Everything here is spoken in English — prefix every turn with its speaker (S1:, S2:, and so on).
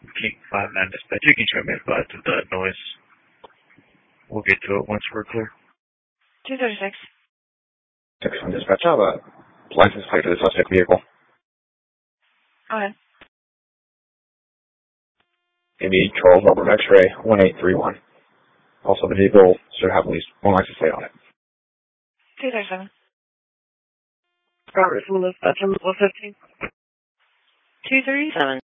S1: King 59 dispatch. You can try me advise of the noise. We'll get to it once we're clear.
S2: 236.
S3: 6 on dispatch. I have a license plate for the suspect vehicle.
S2: Okay.
S3: Maybe Charles Robert X-ray 1831. Also, the vehicle should have at least one license plate on it.
S2: 237.
S4: Robert from dispatch on 115.
S2: 237.